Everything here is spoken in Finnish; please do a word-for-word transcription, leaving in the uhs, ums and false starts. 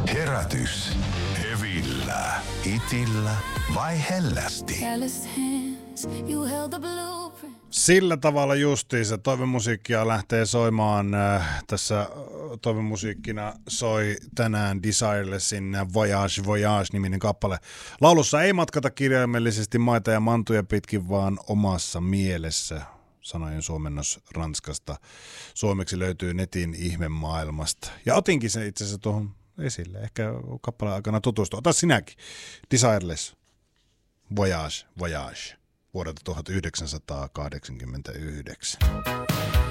Herätys. Hevillä. Itillä vai hellästi? Sillä tavalla justiinsa toivemusiikkia lähtee soimaan. Tässä toivemusiikkina soi tänään Desirelessin Voyage Voyage-niminen kappale. Laulussa ei matkata kirjaimellisesti maita ja mantuja pitkin, vaan omassa mielessä. Sanojen suomennos Ranskasta. Suomeksi löytyy netin ihmemaailmasta. Ja otinkin sen itse asiassa tuohon esille. Ehkä kappaleen aikana tutustua. Ota sinäkin. Desireless Voyage Voyage vuodelta tuhatyhdeksänsataakahdeksankymmentäyhdeksän.